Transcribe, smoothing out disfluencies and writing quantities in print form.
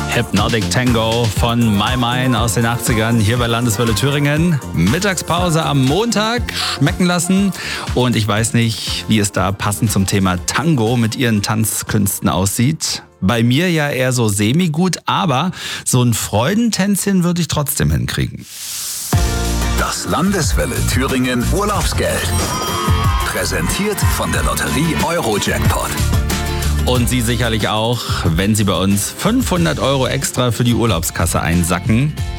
Hypnotic Tango von My Mind aus den 80ern hier bei Landeswelle Thüringen. Mittagspause am Montag schmecken lassen. Und ich weiß nicht, wie es da passend zum Thema Tango mit ihren Tanzkünsten aussieht. Bei mir ja eher so semi-gut, aber so ein Freudentänzchen würde ich trotzdem hinkriegen. Das Landeswelle Thüringen Urlaubsgeld. Präsentiert von der Lotterie Eurojackpot. Und Sie sicherlich auch, wenn Sie bei uns 500 € extra für die Urlaubskasse einsacken.